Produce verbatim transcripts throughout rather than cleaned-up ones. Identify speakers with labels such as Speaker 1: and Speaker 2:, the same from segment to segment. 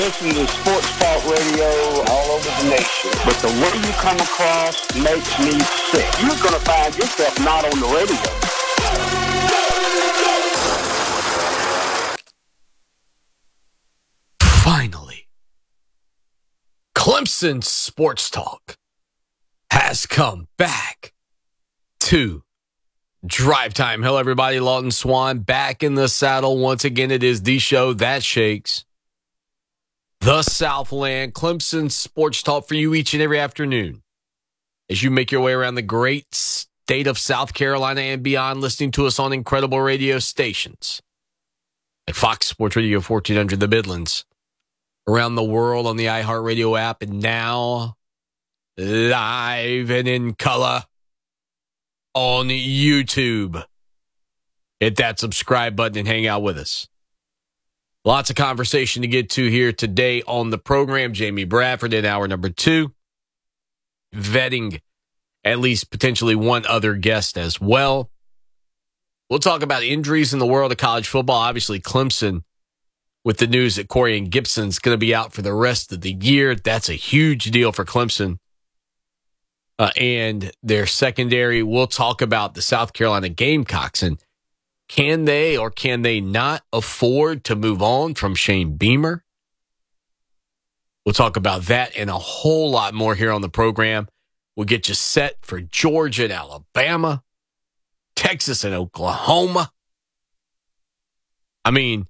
Speaker 1: listen to sports talk radio all over the nation, but the way you come across makes me sick. You're going to find yourself not on the radio.
Speaker 2: Finally, Clemson Sports Talk has come back to Drive Time. Hello, everybody. Lawton Swan back in the saddle. Once again, it is the show that shakes the Southland. Clemson Sports Talk for you each and every afternoon as you make your way around the great state of South Carolina and beyond, listening to us on incredible radio stations like Fox Sports Radio fourteen hundred, the Midlands, around the world on the iHeartRadio app, and now live and in color on YouTube. Hit that subscribe button and hang out with us. Lots of conversation to get to here today on the program. Jamie Bradford in hour number two, vetting at least potentially one other guest as well. We'll talk about injuries in the world of college football. Obviously, Clemson, with the news that Corian Gibson's going to be out for the rest of the year. That's a huge deal for Clemson uh, and their secondary. We'll talk about the South Carolina Gamecocks, and can they or can they not afford to move on from Shane Beamer? We'll talk about that and a whole lot more here on the program. We'll get you set for Georgia and Alabama, Texas and Oklahoma. I mean,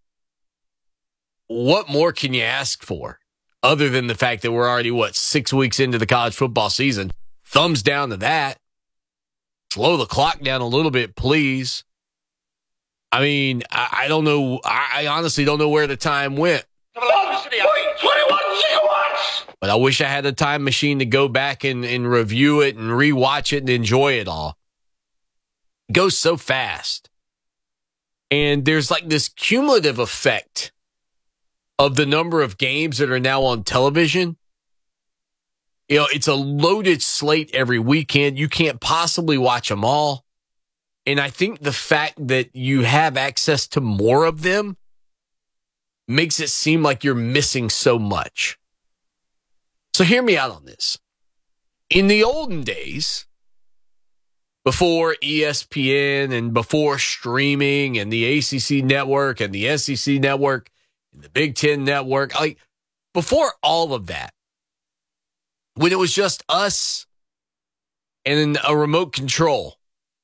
Speaker 2: what more can you ask for other than the fact that we're already, what, six weeks into the college football season? Thumbs down to that. Slow the clock down a little bit, please. I mean, I, I don't know. I, I honestly don't know where the time went.
Speaker 1: twenty-one gigawatts!
Speaker 2: But I wish I had a time machine to go back and, and review it and rewatch it and enjoy it all. It goes so fast. And there's like this cumulative effect of the number of games that are now on television. You know, it's a loaded slate every weekend. You can't possibly watch them all. And I think the fact that you have access to more of them makes it seem like you're missing so much. So hear me out on this. In the olden days, before E S P N and before streaming and the A C C network and the S E C network, the Big Ten Network, like before all of that, when it was just us and a remote control,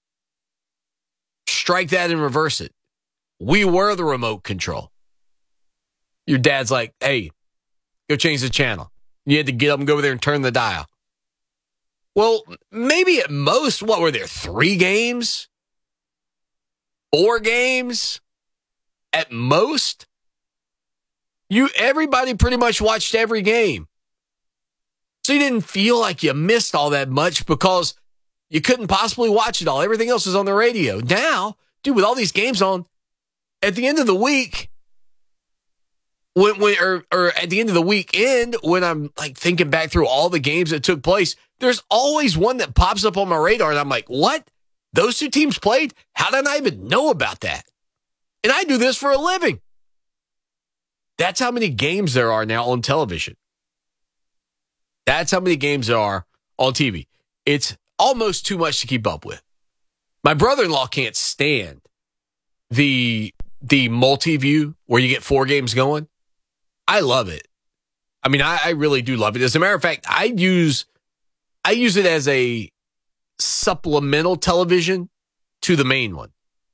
Speaker 2: strike that and reverse it. We were the remote control. Your dad's like, hey, go change the channel. You had to get up and go over there and turn the dial. Well, maybe at most, what were there, three games? Four games? At most? You, everybody pretty much watched every game. So you didn't feel like you missed all that much because you couldn't possibly watch it all. Everything else was on the radio. Now, dude, with all these games on, at the end of the week, when, when or, or at the end of the weekend, when I'm like thinking back through all the games that took place, there's always one that pops up on my radar, and I'm like, what? Those two teams played? How did I even know about that? And I do this for a living. That's how many games there are now on television. That's how many games there are on T V. It's almost too much to keep up with. My brother-in-law can't stand the the multi-view where you get four games going. I love it. I mean, I, I really do love it. As a matter of fact, I use I use it as a supplemental television to the main one.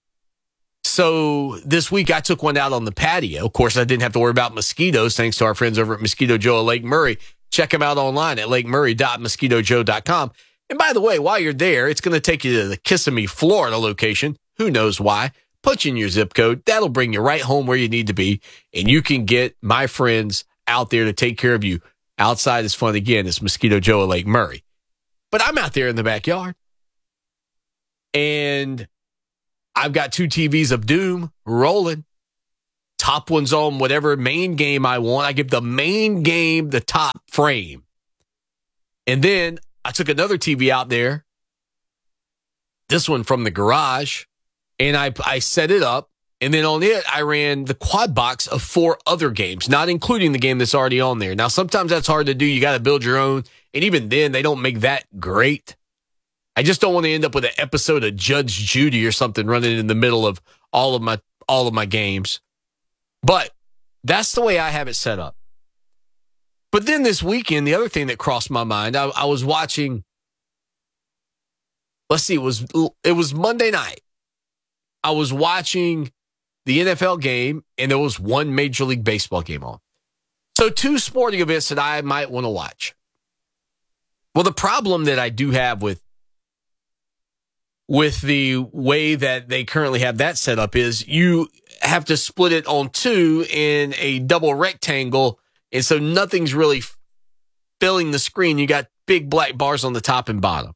Speaker 2: So this week I took one out on the patio. Of course, I didn't have to worry about mosquitoes thanks to our friends over at Mosquito Joe at Lake Murray. Check them out online at lake murray dot mosquito joe dot com. And by the way, while you're there, it's going to take you to the Kissimmee, Florida location. Who knows why? Punch in your zip code. That'll bring you right home where you need to be. And you can get my friends out there to take care of you. Outside is fun again. It's Mosquito Joe at Lake Murray. But I'm out there in the backyard. And I've got two T Vs of doom rolling. Top one's on whatever main game I want. I give the main game the top frame. And then I took another T V out there, this one from the garage, and I I set it up And then on it, I ran the quad box of four other games, not including the game that's already on there. Now, sometimes that's hard to do. You got to build your own. And even then, they don't make that great. I just don't want to end up with an episode of Judge Judy or something running in the middle of all of my all of my games. But that's the way I have it set up. But then this weekend, the other thing that crossed my mind, I, I was watching, let's see, it was it was Monday night. I was watching the N F L game, and there was one Major League Baseball game on. So two sporting events that I might want to watch. Well, the problem that I do have with, with the way that they currently have that set up is you have to split it on two in a double rectangle, and so nothing's really filling the screen. You got big black bars on the top and bottom.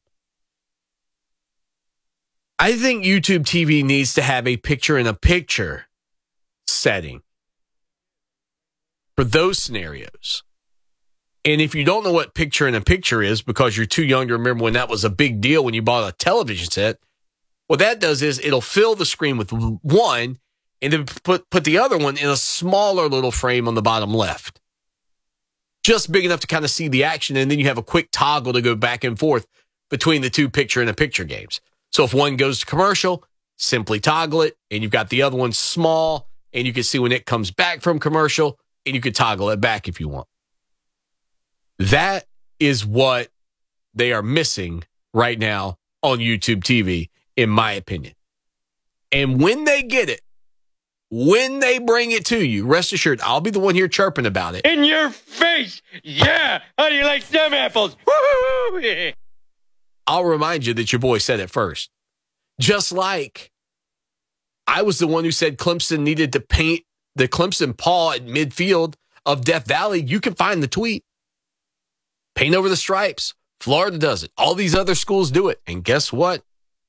Speaker 2: I think YouTube T V needs to have a picture-in-a-picture setting for those scenarios. And if you don't know what picture-in-a-picture is because you're too young to remember when that was a big deal when you bought a television set, what that does is it'll fill the screen with one and then put, put the other one in a smaller little frame on the bottom left. Just big enough to kind of see the action, and then you have a quick toggle to go back and forth between the two picture-in-a-picture games. So if one goes to commercial, simply toggle it, and you've got the other one small, and you can see when it comes back from commercial, and you can toggle it back if you want. That is what they are missing right now on YouTube T V, in my opinion. And when they get it, when they bring it to you, rest assured, I'll be the one here chirping about it.
Speaker 3: In your face! Yeah! How do you like them apples? Woo-hoo-hoo!
Speaker 2: I'll remind you that your boy said it first. Just like I was the one who said Clemson needed to paint the Clemson paw at midfield of Death Valley. You can find the tweet. Paint over the stripes. Florida does it. All these other schools do it. And guess what?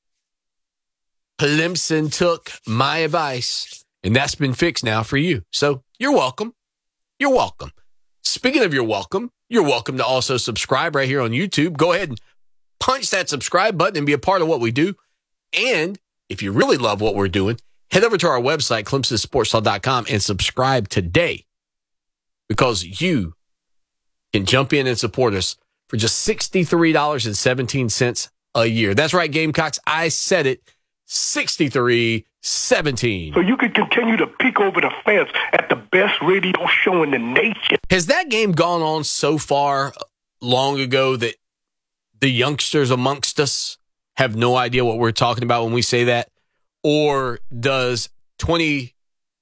Speaker 2: Clemson took my advice, and that's been fixed now for you. So you're welcome. You're welcome. Speaking of you're welcome, you're welcome to also subscribe right here on YouTube. Go ahead and punch that subscribe button and be a part of what we do. And if you really love what we're doing, head over to our website, Clemson Sports Law dot com, and subscribe today, because you can jump in and support us for just sixty-three dollars and seventeen cents a year. That's right, Gamecocks. I said it, sixty-three seventeen.
Speaker 4: So you could continue to peek over the fence at the best radio show in the nation.
Speaker 2: Has that game gone on so far long ago that the youngsters amongst us have no idea what we're talking about when we say that? Or does twenty,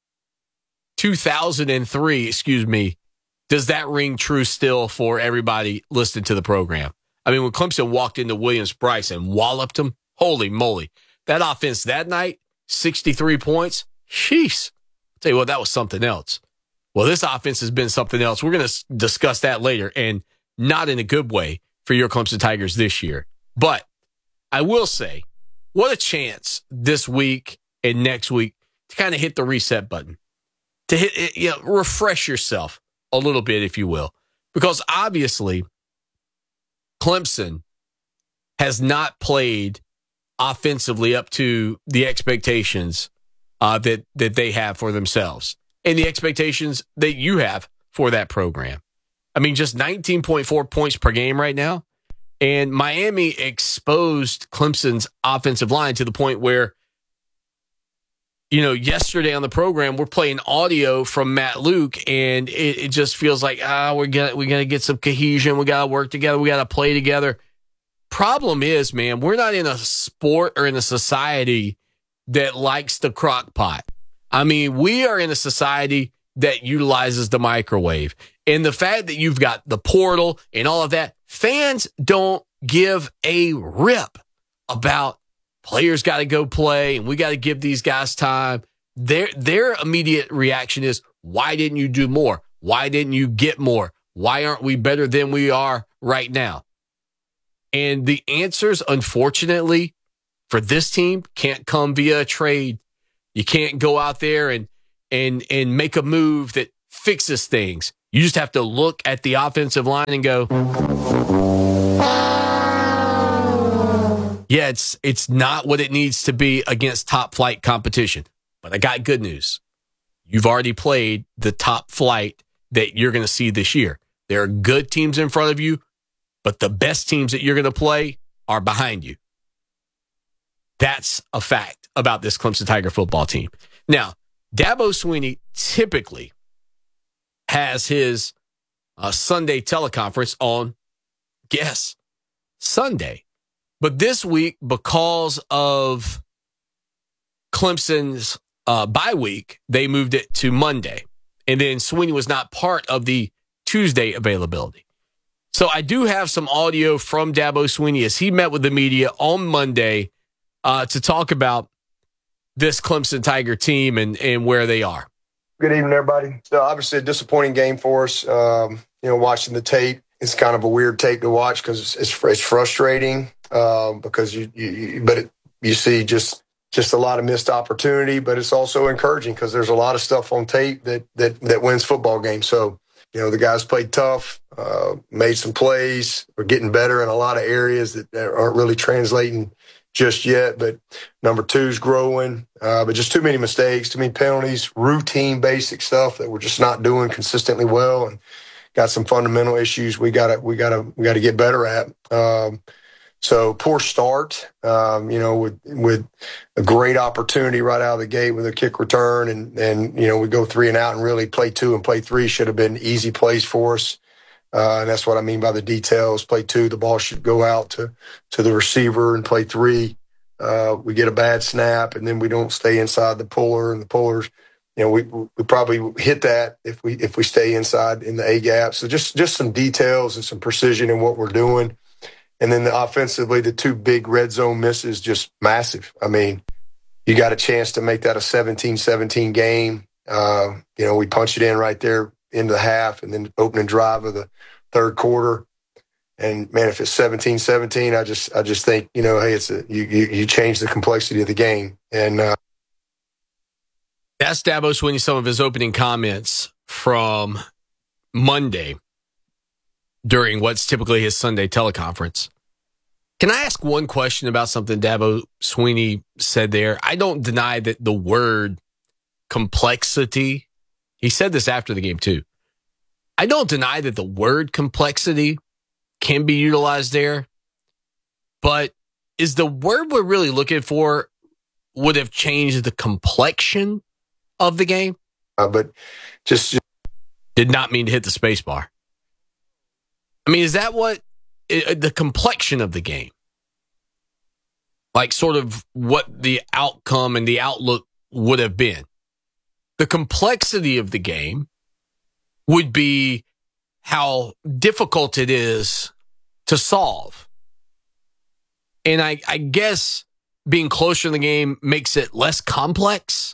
Speaker 2: two thousand three, excuse me, does that ring true still for everybody listening to the program? I mean, when Clemson walked into Williams-Brice and walloped them, holy moly. That offense that night, sixty-three points, sheesh. I'll tell you what, that was something else. Well, this offense has been something else. We're going to discuss that later, and not in a good way for your Clemson Tigers this year. But I will say, what a chance this week and next week to kind of hit the reset button, to hit, you know, refresh yourself a little bit, if you will, because obviously Clemson has not played offensively up to the expectations uh, that that they have for themselves and the expectations that you have for that program. I mean, just nineteen point four points per game right now. And Miami exposed Clemson's offensive line to the point where, you know, yesterday on the program, we're playing audio from Matt Luke, and it, it just feels like, ah, we're gonna, we got to get some cohesion. We got to work together. We got to play together. Problem is, man, we're not in a sport or in a society that likes the crock pot. I mean, we are in a society that utilizes the microwave. And the fact that you've got the portal and all of that, fans don't give a rip about players got to go play and we got to give these guys time. Their, their immediate reaction is, why didn't you do more? Why didn't you get more? Why aren't we better than we are right now? And the answers, unfortunately, for this team can't come via a trade. You can't go out there and and and make a move that fixes things. You just have to look at the offensive line and go, yeah, it's it's not what it needs to be against top flight competition. But I got good news. You've already played the top flight that you're going to see this year. There are good teams in front of you, but the best teams that you're going to play are behind you. That's a fact about this Clemson Tiger football team. Now, Dabo Swinney typically has his uh, Sunday teleconference on, guess, Sunday. But this week, because of Clemson's uh, bye week, they moved it to Monday. And then Swinney was not part of the Tuesday availability. So I do have some audio from Dabo Swinney as he met with the media on Monday uh, to talk about this Clemson Tiger team and, and where they are.
Speaker 5: Good evening, everybody. So obviously a disappointing game for us. Um, you know, watching the tape, it's kind of a weird tape to watch because it's, it's it's frustrating um, because you, you, you but it, you see just just a lot of missed opportunity, but it's also encouraging because there's a lot of stuff on tape that that that wins football games. So you know the guys played tough, uh, made some plays, are getting better in a lot of areas that aren't really translating just yet, but number two's growing, uh, but just too many mistakes, too many penalties, routine basic stuff that we're just not doing consistently well, and got some fundamental issues we gotta we gotta we gotta get better at. Um, so poor start, um, you know, with with a great opportunity right out of the gate with a kick return, and and you know we go three and out, and really play two and play three should have been easy plays for us. Uh, and that's what I mean by the details. Play two, the ball should go out to, to the receiver, and play three, uh, we get a bad snap, and then we don't stay inside the puller, and the pullers, you know, we we probably hit that if we if we stay inside in the A gap. So just just some details and some precision in what we're doing. And then the offensively, the two big red zone misses, just massive. I mean, you got a chance to make that a seventeen seventeen game. Uh, you know, we punch it in right there into the half, and then opening drive of the third quarter. And man, if it's seventeen seventeen, I just I just think, you know, hey, it's a you you, you change the complexity of the game. And uh,
Speaker 2: that's Dabo Swinney, some of his opening comments from Monday during what's typically his Sunday teleconference. Can I ask one question about something Dabo Swinney said there? I don't deny that the word complexity, he said this after the game too. I don't deny that the word complexity can be utilized there, but is the word we're really looking for would have changed the complexion of the game?
Speaker 5: Uh, but just, just
Speaker 2: did not mean to hit the space bar. I mean, is that what it, the complexion of the game? Like sort of what the outcome and the outlook would have been. The complexity of the game would be how difficult it is to solve. And I, I guess being closer in the game makes it less complex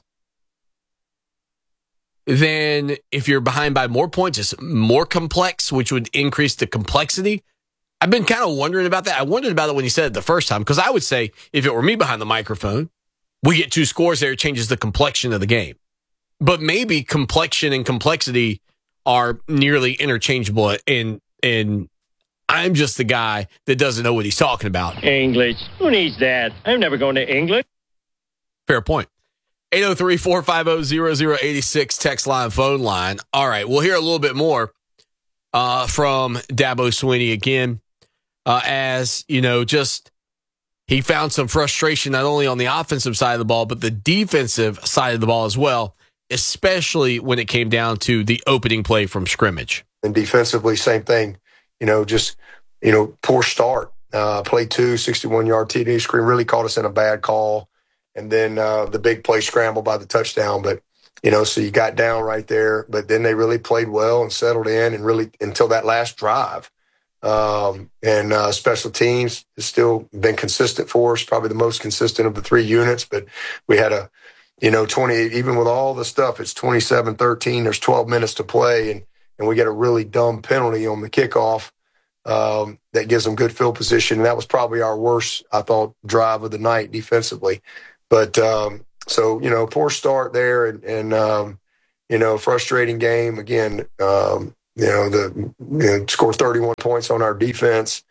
Speaker 2: than if you're behind by more points. It's more complex, which would increase the complexity. I've been kind of wondering about that. I wondered about it when he said it the first time, because I would say if it were me behind the microphone, we get two scores there, it changes the complexion of the game. But maybe complexion and complexity are nearly interchangeable, and and I'm just the guy that doesn't know what he's talking about.
Speaker 3: English. Who needs that? I'm never going to England.
Speaker 2: Fair point. eight oh three, four five oh, zero zero eight six text line, phone line. All right, we'll hear a little bit more uh, from Dabo Swinney again, uh, as, you know, just he found some frustration not only on the offensive side of the ball, but the defensive side of the ball as well, especially when it came down to the opening play from scrimmage.
Speaker 5: And defensively, same thing. You know, just, you know, poor start. Uh, play two, sixty-one-yard T D screen really caught us in a bad call. And then uh, the big play scramble by the touchdown. But, you know, so you got down right there. But then they really played well and settled in and really until that last drive. Um, and uh, special teams has still been consistent for us, probably the most consistent of the three units. But we had a, you know, twenty, even with all the stuff, it's twenty-seven thirteen. There's twelve minutes to play. And, and we get a really dumb penalty on the kickoff um, that gives them good field position. And that was probably our worst, I thought, drive of the night defensively. But um, so, you know, poor start there and, and um, you know, frustrating game. Again, um, you know, the you know, score thirty-one points on our defense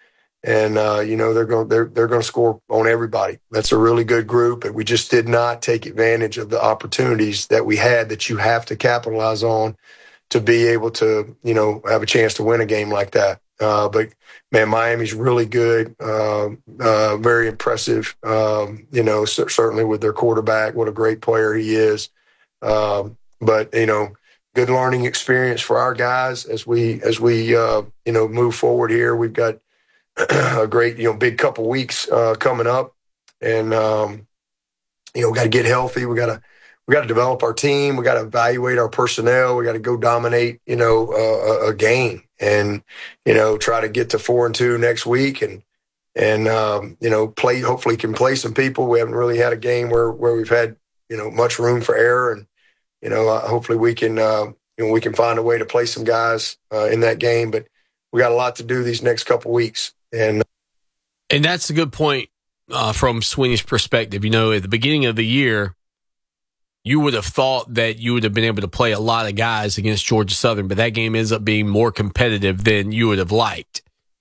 Speaker 5: And, uh, you know, they're going they're, they're going to score on everybody. That's a really good group. And we just did not take advantage of the opportunities that we had that you have to capitalize on to be able to, you know, have a chance to win a game like that. Uh, but, man, Miami's really good, uh, uh, very impressive, um, you know, c- certainly with their quarterback. What a great player he is. Um, but, you know, good learning experience for our guys as we, as we uh, you know, move forward here. We've got a great, you know, big couple weeks uh, coming up. And, um, you know, we got to get healthy. We got to we got to develop our team. We got to evaluate our personnel. We got to go dominate, you know, uh, a, a game and, you know, try to get to four and two next week and, and, um, you know, play, hopefully can play some people. We haven't really had a game where, where we've had, you know, much room for error. And, you know, uh, hopefully we can, uh, you know, we can find a way to play some guys uh, in that game. But we got a lot to do these next couple weeks. And,
Speaker 2: and that's a good point uh, from Swinney's perspective. You know, at the beginning of the year, you would have thought that you would have been able to play a lot of guys against Georgia Southern, but that game ends up being more competitive than you would have liked.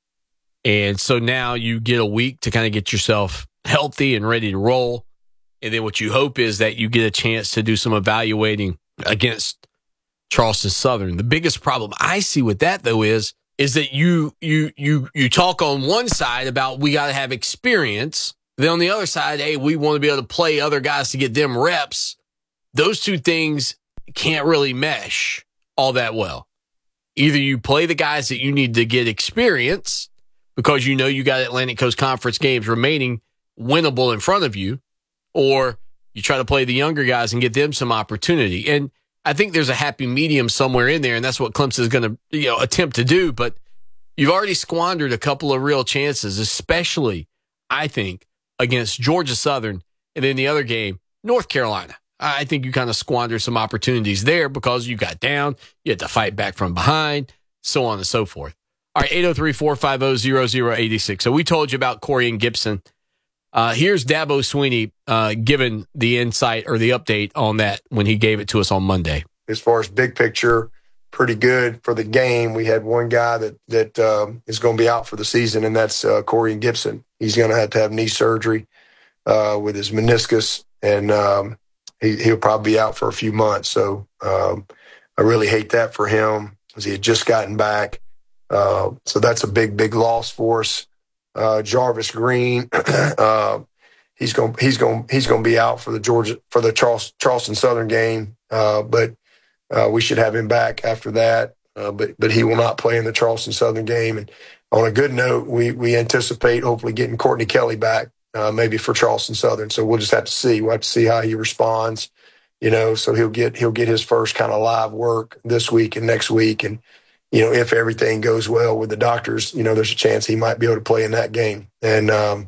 Speaker 2: And so now you get a week to kind of get yourself healthy and ready to roll. And then what you hope is that you get a chance to do some evaluating against Charleston Southern. The biggest problem I see with that, though, is is that you you you you talk on one side about we got to have experience. Then on the other side, hey, we want to be able to play other guys to get them reps. Those two things can't really mesh all that well. Either you play the guys that you need to get experience because you know you got Atlantic Coast Conference games remaining winnable in front of you, or you try to play the younger guys and get them some opportunity. And I think there's a happy medium somewhere in there, and that's what Clemson is going to, you know, attempt to do. But you've already squandered a couple of real chances, especially, I think, against Georgia Southern, and then the other game, North Carolina. I think you kind of squandered some opportunities there because you got down, you had to fight back from behind, so on and so forth. All right, eight oh three, four five oh, zero zero eight six. So we told you about Corian Gibson. Uh, here's Dabo Swinney uh, giving the insight or the update on that when he gave it to us on Monday.
Speaker 5: As far as big picture, pretty good for the game. We had one guy that that um, is going to be out for the season, and that's uh, Corian Gibson. He's going to have to have knee surgery uh, with his meniscus, and um, he, he'll probably be out for a few months. So um, I really hate that for him because he had just gotten back. Uh, so that's a big, big loss for us. Uh, Jarvis Green, uh, he's going, he's going, he's going to be out for the Georgia for the Charles, Charleston Southern game. Uh, but uh, we should have him back after that. Uh, but but he will not play in the Charleston Southern game. And on a good note, we we anticipate hopefully getting Courtney Kelly back, uh, maybe for Charleston Southern. So we'll just have to see. We'll have to see how he responds. You know, so he'll get he'll get his first kind of live work this week and next week. And you know, if everything goes well with the doctors, you know, there's a chance he might be able to play in that game. And um,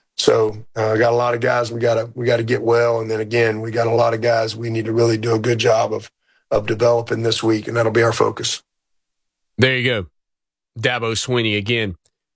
Speaker 5: so I uh, got a lot of guys we got to we got to get well. And then again, we got a lot of guys we need to really do a good job of of developing this week, and that'll be our focus.
Speaker 2: There you go. Dabo Swinney again,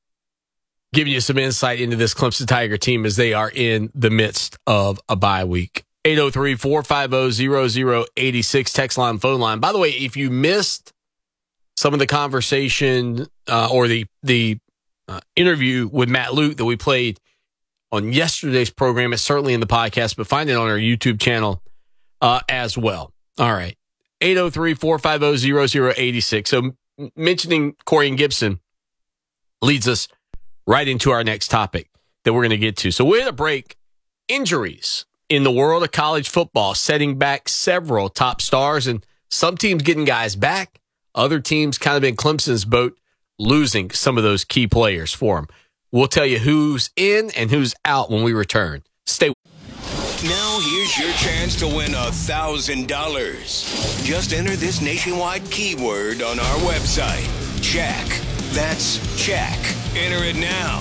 Speaker 2: giving you some insight into this Clemson Tiger team as they are in the midst of a bye week. eight oh three, four five oh, zero zero eight six, text line, phone line. By the way, if you missed some of the conversation uh, or the the uh, interview with Matt Luke that we played on yesterday's program, it's certainly in the podcast, but find it on our YouTube channel uh, as well. All right. eight oh three, four five oh, zero zero eight six. So m- mentioning Corian Gibson leads us right into our next topic that we're going to get to. So we're at a break. Injuries in the world of college football setting back several top stars, and some teams getting guys back. Other teams kind of in Clemson's boat, losing some of those key players for them. We'll tell you who's in and who's out when we return. Stay.
Speaker 6: Now here's your chance to win one thousand dollars. Just enter this nationwide keyword on our website. Check. That's check. Enter it now.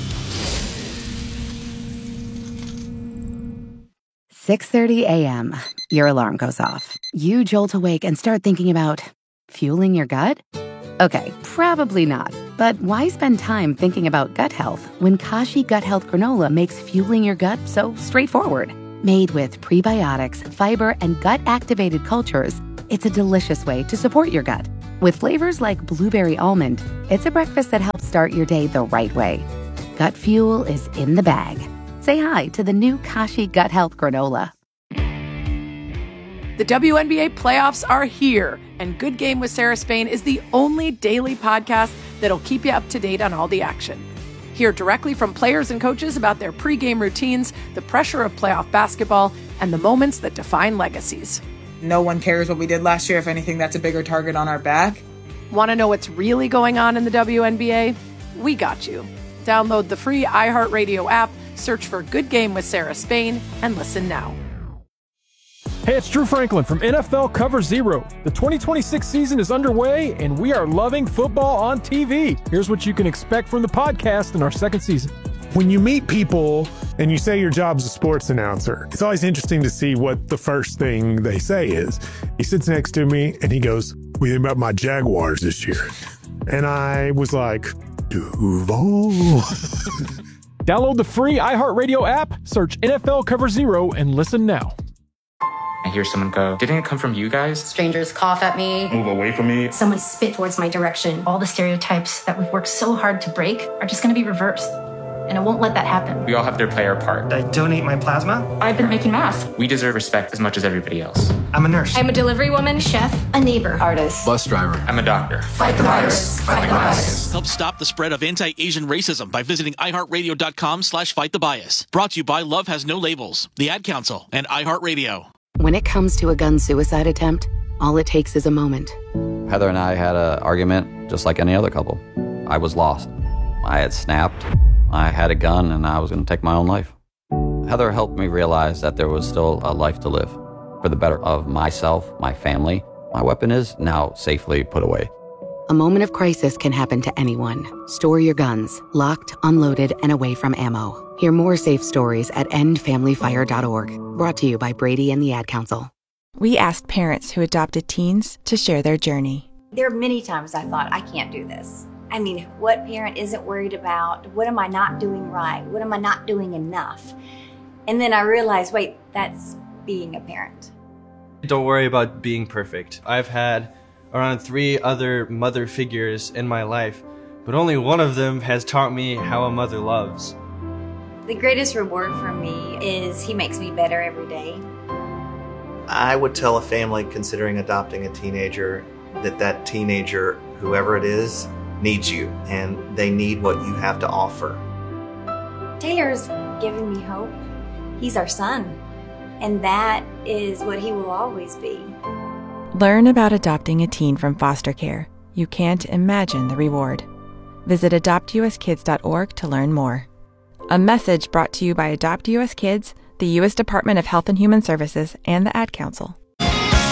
Speaker 7: six thirty a.m. Your alarm goes off. You jolt awake and start thinking about fueling your gut? Okay, probably not. But why spend time thinking about gut health when Kashi Gut Health Granola makes fueling your gut so straightforward? Made with prebiotics, fiber, and gut-activated cultures, it's a delicious way to support your gut. With flavors like blueberry almond, it's a breakfast that helps start your day the right way. Gut fuel is in the bag. Say hi to the new Kashi Gut Health Granola.
Speaker 8: The W N B A playoffs are here, and Good Game with Sarah Spain is the only daily podcast that'll keep you up to date on all the action. Hear directly from players and coaches about their pregame routines, the pressure of playoff basketball, and the moments that define legacies.
Speaker 9: No one cares what we did last year. If anything, that's a bigger target on our back.
Speaker 8: Want to know what's really going on in the W N B A? We got you. Download the free iHeartRadio app, search for Good Game with Sarah Spain, and listen now.
Speaker 10: Hey, it's Drew Franklin from N F L Cover Zero. The twenty twenty-six season is underway, and we are loving football on T V. Here's what you can expect from the podcast in our second season.
Speaker 11: When you meet people and you say your job's a sports announcer, it's always interesting to see what the first thing they say is. He sits next to me, and he goes, "What do you think about my Jaguars this year?" And I was like, Duval.
Speaker 10: Download the free iHeartRadio app, search N F L Cover Zero, and listen now.
Speaker 12: I hear someone go, "Didn't it come from you guys?"
Speaker 13: Strangers cough at me.
Speaker 12: Move away from me.
Speaker 13: Someone spit towards my direction. All the stereotypes that we've worked so hard to break are just going to be reversed. And I won't let that happen.
Speaker 12: We all have to play our part.
Speaker 14: I donate my plasma.
Speaker 13: I've been making masks.
Speaker 12: We deserve respect as much as everybody else.
Speaker 14: I'm a nurse.
Speaker 13: I'm a delivery woman, chef, a neighbor, artist,
Speaker 12: Bus driver. I'm a doctor.
Speaker 13: Fight the virus. Fight the bias.
Speaker 15: Help stop the spread of anti-Asian racism by visiting iHeartRadio.com slash fight the bias. Brought to you by Love Has No Labels, the Ad Council, and iHeartRadio.
Speaker 7: When it comes to a gun suicide attempt, all it takes is a moment.
Speaker 16: Heather and I had an argument just like any other couple. I was lost. I had snapped. I had a gun and I was going to take my own life. Heather helped me realize that there was still a life to live for the better of myself, my family. My weapon is now safely put away.
Speaker 7: A moment of crisis can happen to anyone. Store your guns, locked, unloaded, and away from ammo. Hear more safe stories at end family fire dot org. Brought to you by Brady and the Ad Council.
Speaker 17: We asked parents who adopted teens to share their journey.
Speaker 18: There are many times I thought, I can't do this. I mean, what parent isn't worried about, what am I not doing right? What am I not doing enough? And then I realized, wait, that's being a parent.
Speaker 19: Don't worry about being perfect. I've had around three other mother figures in my life, but only one of them has taught me how a mother loves.
Speaker 18: The greatest reward for me is he makes me better every day.
Speaker 20: I would tell a family considering adopting a teenager that that teenager, whoever it is, needs you, and they need what you have to offer.
Speaker 18: Taylor's giving me hope. He's our son, and that is what he will always be.
Speaker 17: Learn about adopting a teen from foster care. You can't imagine the reward. Visit adopt u s kids dot org to learn more. A message brought to you by Adopt U S Kids, the U S Department of Health and Human Services, and the Ad Council.